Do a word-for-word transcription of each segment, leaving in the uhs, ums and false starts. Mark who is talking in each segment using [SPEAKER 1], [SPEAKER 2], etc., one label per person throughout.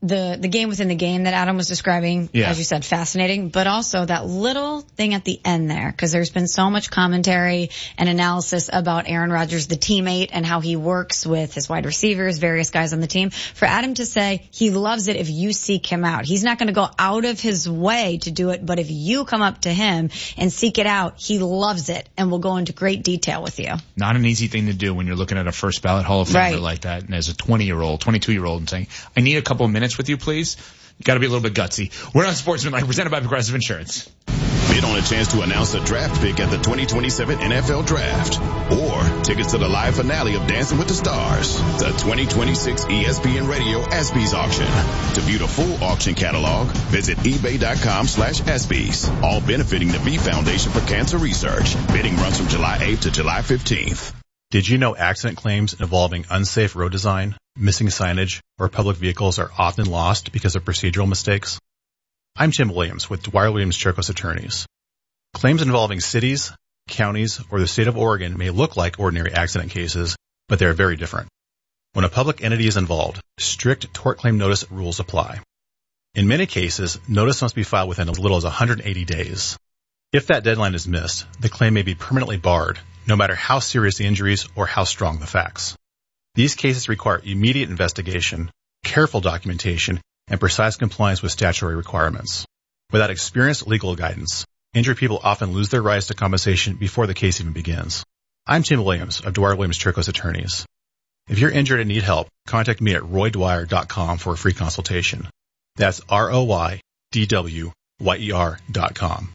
[SPEAKER 1] the, the game within the game that Adam was describing,
[SPEAKER 2] yeah.
[SPEAKER 1] as you said, fascinating, but also that little thing at the end there, because there's been so much commentary and analysis about Aaron Rodgers, the teammate, and how he works with his wide receivers, various guys on the team. For Adam to say he loves it if you seek him out. He's not going to go out of his way to do it, but if you come up to him and seek it out, he loves it and will go into great detail with you.
[SPEAKER 2] Not an easy thing to do when you're looking at a first ballot Hall of Famer
[SPEAKER 1] Right.
[SPEAKER 2] like that, and as a twenty-year-old, twenty-two-year-old, and saying, I need a couple of minutes with you, please. You got to be a little bit gutsy. We're on Sportsmanlike, presented by Progressive Insurance.
[SPEAKER 3] Bid on a chance to announce a draft pick at the twenty twenty-seven N F L Draft, or tickets to the live finale of Dancing with the Stars, the twenty twenty-six E S P N Radio ESPYs auction. To view the full auction catalog, visit ebay.com slash ESPYs. All benefiting the V Foundation for Cancer Research. Bidding runs from July eighth to July fifteenth.
[SPEAKER 4] Did you know accident claims involving unsafe road design, missing signage, or public vehicles are often lost because of procedural mistakes? I'm Tim Williams with Dwyer Williams Chircos Attorneys. Claims involving cities, counties, or the state of Oregon may look like ordinary accident cases, but they are very different. When a public entity is involved, strict tort claim notice rules apply. In many cases, notice must be filed within as little as one hundred eighty days. If that deadline is missed, the claim may be permanently barred, no matter how serious the injuries or how strong the facts. These cases require immediate investigation, careful documentation, and precise compliance with statutory requirements. Without experienced legal guidance, injured people often lose their rights to compensation before the case even begins. I'm Tim Williams of Dwyer Williams Chircos Attorneys. If you're injured and need help, contact me at roy dwyer dot com for a free consultation. That's R O Y D W Y E R dot com.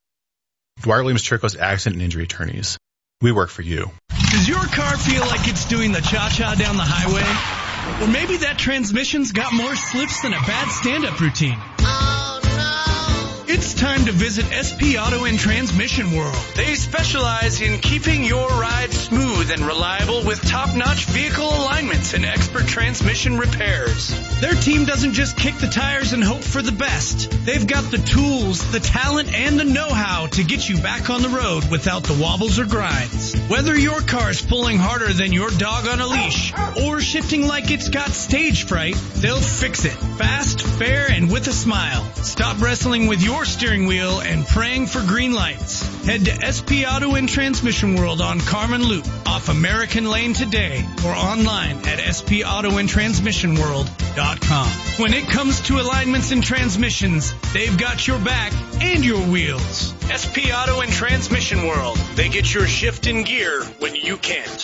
[SPEAKER 4] Dwyer Williams Chircos Accident and Injury Attorneys. We work for you.
[SPEAKER 5] Does your car feel like it's doing the cha-cha down the highway? Or maybe that transmission's got more slips than a bad stand-up routine.
[SPEAKER 6] Oh, no.
[SPEAKER 5] It's time to visit S P Auto and Transmission World. They specialize in keeping your ride smooth and reliable with top-notch vehicle alignments and expert transmission repairs. Their team doesn't just kick the tires and hope for the best. They've got the tools, the talent, and the know-how to get you back on the road without the wobbles or grinds. Whether your car's pulling harder than your dog on a leash or shifting like it's got stage fright, they'll fix it. Fast, fair, and with a smile. Stop wrestling with your steering wheel and praying for green lights. Head to S P Auto and Transmission World on Carmen Loop off American Lane today or online at S P Auto and Transmission World dot com. When it comes to alignments and transmissions, they've got your back and your wheels. S P Auto and Transmission World. They get your shift in gear when you can't.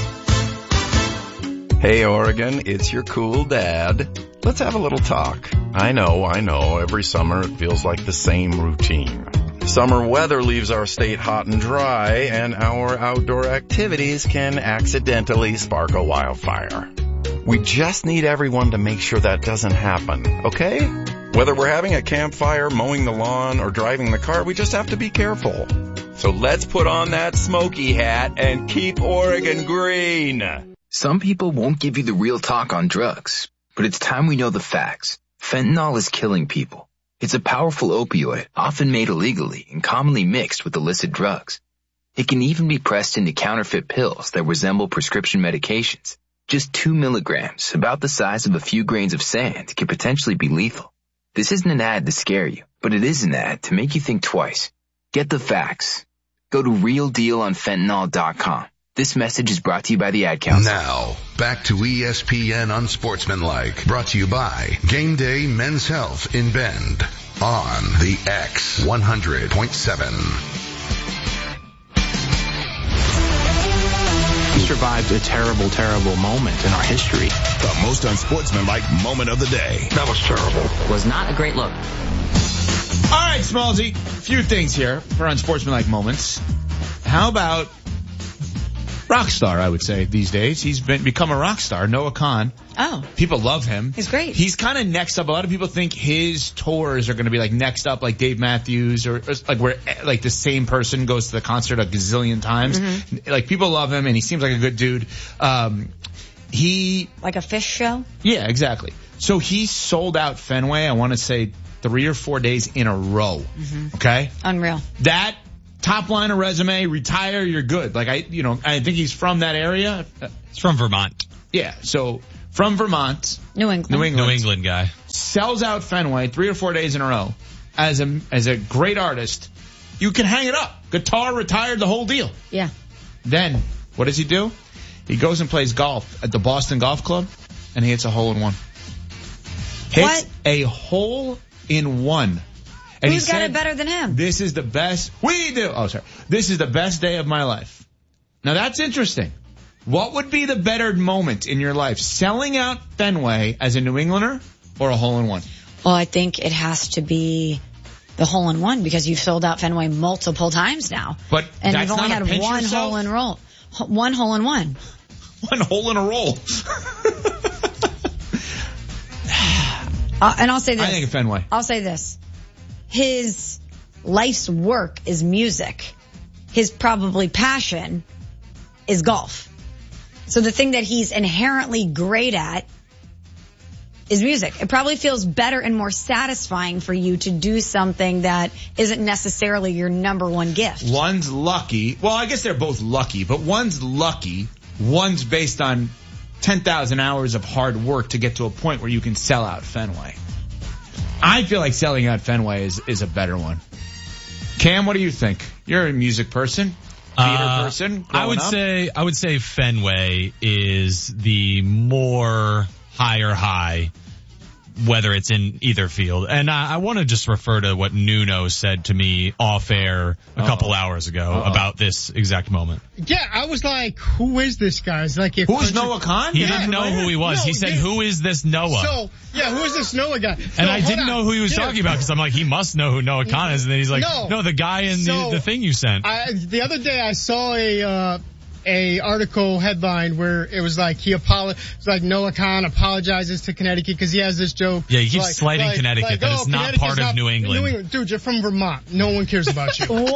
[SPEAKER 7] Hey Oregon, it's your cool dad. Let's have a little talk. I know, I know, every summer it feels like the same routine. Summer weather leaves our state hot and dry, and our outdoor activities can accidentally spark a wildfire. We just need everyone to make sure that doesn't happen, okay? Whether we're having a campfire, mowing the lawn, or driving the car, we just have to be careful. So let's put on that smoky hat and keep Oregon green.
[SPEAKER 8] Some people won't give you the real talk on drugs, but it's time we know the facts. Fentanyl is killing people. It's a powerful opioid, often made illegally and commonly mixed with illicit drugs. It can even be pressed into counterfeit pills that resemble prescription medications. Just two milligrams, about the size of a few grains of sand, can potentially be lethal. This isn't an ad to scare you, but it is an ad to make you think twice. Get the facts. Go to real deal on fentanyl dot com. This message is brought to you by the Ad Council.
[SPEAKER 9] Now, back to E S P N Unsportsmanlike, brought to you by Game Day Men's Health in Bend on the X one hundred point seven.
[SPEAKER 10] We survived a terrible, terrible moment in our history.
[SPEAKER 3] The most unsportsmanlike moment of the day.
[SPEAKER 9] That was terrible.
[SPEAKER 10] Was not a great look.
[SPEAKER 2] All right, Smallsy, a few things here for unsportsmanlike moments. How about rock star, I would say, these days. He's been become a rock star, Noah Khan.
[SPEAKER 1] Oh.
[SPEAKER 2] People love him.
[SPEAKER 1] He's great.
[SPEAKER 2] He's kind of next up. A lot of people think his tours are going to be like next up, like Dave Matthews, or, or like where like the same person goes to the concert a gazillion times. Mm-hmm. Like people love him, and he seems like a good dude. Um, he
[SPEAKER 1] like a fish show.
[SPEAKER 2] Yeah, exactly. So he sold out Fenway. I want to say three or four days in a row. Mm-hmm. Okay,
[SPEAKER 1] unreal.
[SPEAKER 2] That. Top line of resume, retire, you're good. Like I, you know, I think he's from that area.
[SPEAKER 11] He's from Vermont.
[SPEAKER 2] Yeah. So from Vermont,
[SPEAKER 1] New England.
[SPEAKER 2] New England,
[SPEAKER 11] New England guy.
[SPEAKER 2] sells out Fenway three or four days in a row as a as a great artist. You can hang it up. Guitar retired, the whole deal.
[SPEAKER 1] Yeah.
[SPEAKER 2] Then, what does he do? He goes and plays golf at the Boston Golf Club, and he hits a hole in one. Hits
[SPEAKER 1] What?
[SPEAKER 2] a hole in one. And
[SPEAKER 1] Who's
[SPEAKER 2] he
[SPEAKER 1] got
[SPEAKER 2] said,
[SPEAKER 1] it better than him?
[SPEAKER 2] This is the best. We do. Oh, sorry. This is the best day of my life. Now that's interesting. What would be the better moment in your life? Selling out Fenway as a New Englander or a hole in one?
[SPEAKER 1] Well, I think it has to be the hole in one because you've sold out Fenway multiple times now.
[SPEAKER 2] But
[SPEAKER 1] and
[SPEAKER 2] that's
[SPEAKER 1] you've only
[SPEAKER 2] not a
[SPEAKER 1] had
[SPEAKER 2] pinch
[SPEAKER 1] one
[SPEAKER 2] yourself?
[SPEAKER 1] hole in roll. H- One hole in one.
[SPEAKER 2] One hole in a roll.
[SPEAKER 1] Uh, and I'll say this.
[SPEAKER 2] I think of Fenway.
[SPEAKER 1] I'll say this. His life's work is music. His probably passion is golf. So the thing that he's inherently great at is music. It probably feels better and more satisfying for you to do something that isn't necessarily your number one gift.
[SPEAKER 2] One's lucky. Well, I guess they're both lucky, but one's lucky. One's based on ten thousand hours of hard work to get to a point where you can sell out Fenway. I feel like selling out Fenway is, is a better one. Cam, what do you think? You're a music person, theater
[SPEAKER 11] Uh,
[SPEAKER 2] person.
[SPEAKER 11] I would
[SPEAKER 2] growing up.
[SPEAKER 11] say I would say Fenway is the more higher high, whether it's in either field. And I, I want to just refer to what Nuno said to me off air a
[SPEAKER 2] Uh-oh.
[SPEAKER 11] couple hours ago
[SPEAKER 2] Uh-oh.
[SPEAKER 11] about this exact moment.
[SPEAKER 12] Yeah, I was like, who is this guy? It's like if
[SPEAKER 2] Who's
[SPEAKER 12] country-
[SPEAKER 2] Noah Khan?
[SPEAKER 11] He
[SPEAKER 12] Yeah,
[SPEAKER 11] didn't know who he was.
[SPEAKER 12] no,
[SPEAKER 11] he said,
[SPEAKER 12] yeah.
[SPEAKER 11] "Who is this Noah?"
[SPEAKER 12] So, yeah, who is this Noah guy?
[SPEAKER 11] and
[SPEAKER 12] No,
[SPEAKER 11] I
[SPEAKER 12] hold
[SPEAKER 11] didn't
[SPEAKER 12] on.
[SPEAKER 11] know who he was
[SPEAKER 12] Yeah.
[SPEAKER 11] talking about because I'm like, he must know who Noah Khan is. And then he's like,
[SPEAKER 12] No.
[SPEAKER 11] no, the guy in
[SPEAKER 12] So,
[SPEAKER 11] the, the thing you sent.
[SPEAKER 12] I, the other day I saw a, uh, a article headline where it was like he apolog- it's like Noah Khan apologizes to Connecticut because he has this joke.
[SPEAKER 11] Yeah, he keeps
[SPEAKER 12] like,
[SPEAKER 11] slighting
[SPEAKER 12] like,
[SPEAKER 11] Connecticut,
[SPEAKER 12] like,
[SPEAKER 11] that
[SPEAKER 12] oh,
[SPEAKER 11] it's not
[SPEAKER 12] Connecticut's
[SPEAKER 11] part of
[SPEAKER 12] not-
[SPEAKER 11] New England.
[SPEAKER 12] Dude, you're from Vermont. No one cares about you.
[SPEAKER 1] Whoa.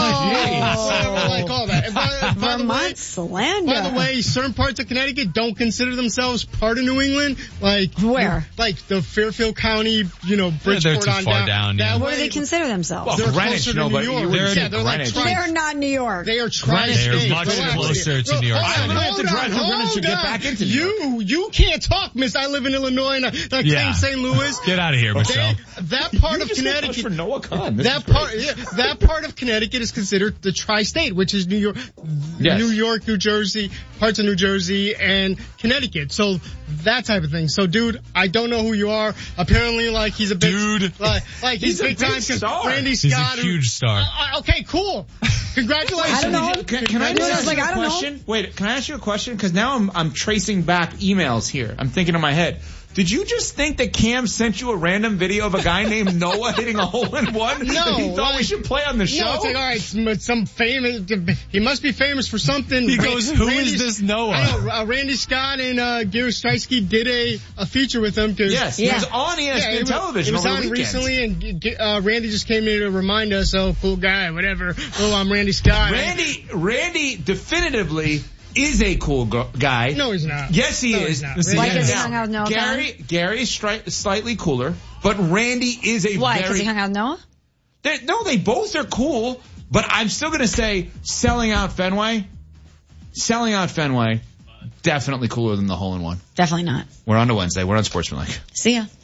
[SPEAKER 12] Like, like all that. And by, by the way,
[SPEAKER 1] Vermont slander.
[SPEAKER 12] by the way, certain parts of Connecticut don't consider themselves part of New England. Like
[SPEAKER 1] Where?
[SPEAKER 12] Like the Fairfield County, you know, Bridgeport
[SPEAKER 11] they're too
[SPEAKER 12] on
[SPEAKER 11] far
[SPEAKER 12] down.
[SPEAKER 11] down,
[SPEAKER 12] That
[SPEAKER 11] yeah.
[SPEAKER 1] What do
[SPEAKER 12] way-
[SPEAKER 1] they consider themselves?
[SPEAKER 2] Well,
[SPEAKER 12] They're
[SPEAKER 2] Greenwich,
[SPEAKER 12] closer to
[SPEAKER 2] no,
[SPEAKER 12] New
[SPEAKER 2] but you
[SPEAKER 12] York.
[SPEAKER 2] wouldn't
[SPEAKER 11] They're-
[SPEAKER 2] say
[SPEAKER 12] yeah, they're like
[SPEAKER 2] Greenwich.
[SPEAKER 12] tri-
[SPEAKER 1] They're not New York.
[SPEAKER 12] They are
[SPEAKER 11] They're
[SPEAKER 12] tri-state.
[SPEAKER 11] much
[SPEAKER 12] Relax.
[SPEAKER 11] closer to
[SPEAKER 12] Bro,
[SPEAKER 11] New York
[SPEAKER 12] hold
[SPEAKER 11] City.
[SPEAKER 12] on,
[SPEAKER 2] I have to
[SPEAKER 12] hold
[SPEAKER 2] drive
[SPEAKER 12] on,
[SPEAKER 2] from Greenwich to
[SPEAKER 12] hold
[SPEAKER 2] get
[SPEAKER 12] on.
[SPEAKER 2] back into New
[SPEAKER 12] You, you can't talk, miss. I live in Illinois and I, and I
[SPEAKER 11] Yeah.
[SPEAKER 12] claim Saint Louis.
[SPEAKER 11] Get out of here, Michelle.
[SPEAKER 12] They, that part
[SPEAKER 2] You
[SPEAKER 12] of
[SPEAKER 2] just went
[SPEAKER 12] Connecticut.
[SPEAKER 2] for Noah Khan. This is
[SPEAKER 12] That
[SPEAKER 2] great.
[SPEAKER 12] part, yeah, that part of Connecticut is considered the tri-state, which is New York,
[SPEAKER 2] Yes.
[SPEAKER 12] New York, New Jersey, parts of New Jersey, and Connecticut. So that type of thing. So, dude, I don't know who you are. Apparently, like he's a big
[SPEAKER 11] Dude.
[SPEAKER 12] like, like he's,
[SPEAKER 2] He's a
[SPEAKER 12] big
[SPEAKER 2] big
[SPEAKER 12] time. 'cause
[SPEAKER 2] star.
[SPEAKER 12] Randy
[SPEAKER 11] He's a
[SPEAKER 12] Scott, who-
[SPEAKER 11] huge star.
[SPEAKER 12] Uh, uh, okay, cool. Congratulations.
[SPEAKER 1] I don't know.
[SPEAKER 2] Can, can I just
[SPEAKER 1] I was
[SPEAKER 2] ask
[SPEAKER 1] like,
[SPEAKER 2] you
[SPEAKER 1] I
[SPEAKER 2] a
[SPEAKER 1] don't know.
[SPEAKER 2] question? Wait, can I ask you a question? Because now I'm I'm tracing back emails here. I'm thinking in my head. Did you just think that Cam sent you a random video of a guy named Noah hitting a hole in one?
[SPEAKER 12] No,
[SPEAKER 2] that he thought
[SPEAKER 12] like-
[SPEAKER 2] we should play on the show.
[SPEAKER 12] No, it's like, all right, some, some famous, he must be famous for something.
[SPEAKER 11] He goes, "Who is
[SPEAKER 12] Randy-
[SPEAKER 11] this Noah?"
[SPEAKER 12] I know, uh, Randy Scott and, uh, Gary Streisky did a, a feature with him. Cause,
[SPEAKER 2] Yes,
[SPEAKER 1] Yeah.
[SPEAKER 2] he was on E S P N
[SPEAKER 12] it was,
[SPEAKER 2] television
[SPEAKER 12] it was
[SPEAKER 2] over
[SPEAKER 12] on
[SPEAKER 2] the weekend.
[SPEAKER 12] recently, and g- uh, Randy just came in to remind us, oh, cool guy, whatever. Oh, I'm Randy Scott.
[SPEAKER 2] Randy, Randy definitively is a cool go- guy.
[SPEAKER 12] No, he's not.
[SPEAKER 2] Yes, he
[SPEAKER 12] No,
[SPEAKER 2] is.
[SPEAKER 12] he's not.
[SPEAKER 11] Yes, he
[SPEAKER 1] Like
[SPEAKER 11] is.
[SPEAKER 1] if he hung out with Noah
[SPEAKER 2] Gary, Gary's stri- slightly cooler, but Randy is a
[SPEAKER 1] Why? Because
[SPEAKER 2] very.
[SPEAKER 1] he hung out with Noah?
[SPEAKER 2] They're- no, they both are cool, but I'm still going to say selling out Fenway, selling out Fenway, definitely cooler than the hole in one.
[SPEAKER 1] Definitely not.
[SPEAKER 2] We're on to Wednesday. We're on Sportsmanlike.
[SPEAKER 1] See ya.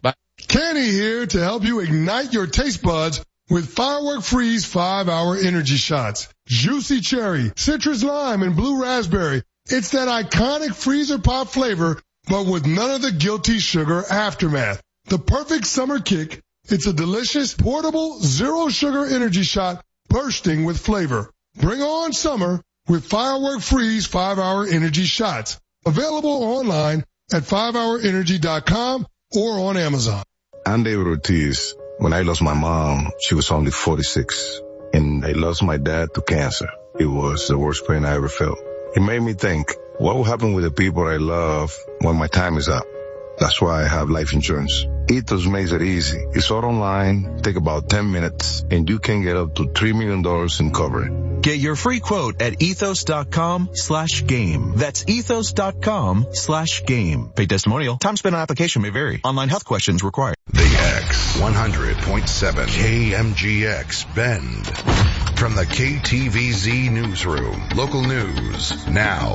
[SPEAKER 13] Kenny here to help you ignite your taste buds with Firework Freeze five hour energy shots. Juicy cherry, citrus lime, and blue raspberry. It's that iconic freezer pop flavor, but with none of the guilty sugar aftermath. The perfect summer kick. It's a delicious, portable, zero sugar energy shot bursting with flavor. Bring on summer with Firework Freeze five hour energy shots. Available online at five hour energy dot com or on Amazon.
[SPEAKER 14] I'm David Ortiz. When I lost my mom, she was only forty-six. And I lost my dad to cancer. It was the worst pain I ever felt. It made me think, what will happen with the people I love when my time is up? That's why I have life insurance. Ethos makes it easy. It's all online, take about ten minutes, and you can get up to three million dollars in coverage.
[SPEAKER 15] Get your free quote at ethos.com slash game. That's ethos.com slash game. Pay testimonial. Time spent on application may vary. Online health questions required.
[SPEAKER 9] The X one hundred point seven K M G X Bend. From the K T V Z newsroom. Local news now.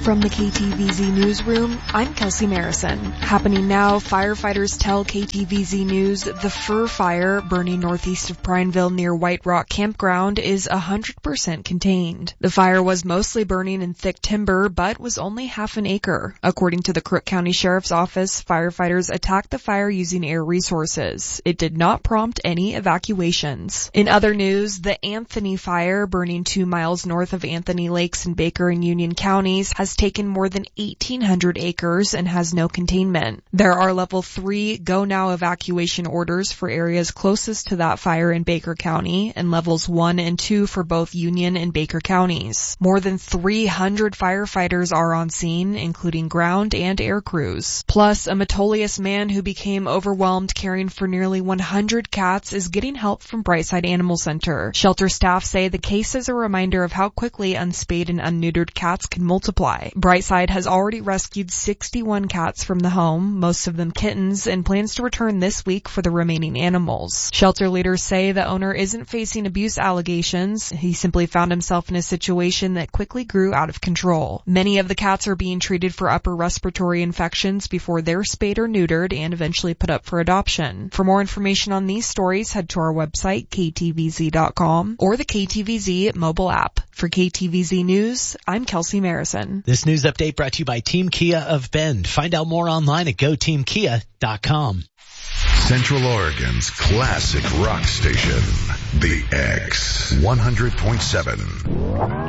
[SPEAKER 16] From the K T V Z Newsroom, I'm Kelsey Marison. Happening now, firefighters tell K T V Z News the Fir Fire, burning northeast of Prineville near White Rock Campground, is one hundred percent contained. The fire was mostly burning in thick timber, but was only half an acre. According to the Crook County Sheriff's Office, firefighters attacked the fire using air resources. It did not prompt any evacuations. In other news, the Anthony Fire, burning two miles north of Anthony Lakes in Baker and Union counties, has taken more than eighteen hundred acres and has no containment. There are level three go now evacuation orders for areas closest to that fire in Baker County and levels one and two for both Union and Baker counties. More than three hundred firefighters are on scene, including ground and air crews. Plus, a Metolius man who became overwhelmed caring for nearly one hundred cats is getting help from Brightside Animal Center. Shelter staff say the case is a reminder of how quickly unspayed and unneutered cats can multiply. Brightside has already rescued sixty-one cats from the home, most of them kittens, and plans to return this week for the remaining animals. Shelter leaders say the owner isn't facing abuse allegations. He simply found himself in a situation that quickly grew out of control. Many of the cats are being treated for upper respiratory infections before they're spayed or neutered and eventually put up for adoption. For more information on these stories, head to our website, K T V Z dot com, or the K T V Z mobile app. For K T V Z News, I'm Kelsey Marison.
[SPEAKER 17] This news update brought to you by Team Kia of Bend. Find out more online at go team kia dot com.
[SPEAKER 9] Central Oregon's classic rock station, The X one hundred point seven.